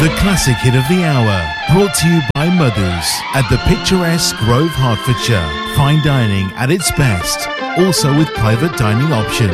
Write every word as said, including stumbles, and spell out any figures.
The classic hit of the hour, brought to you by Madhu's at the picturesque Grove, Hertfordshire. Fine dining at its best, also with private dining options.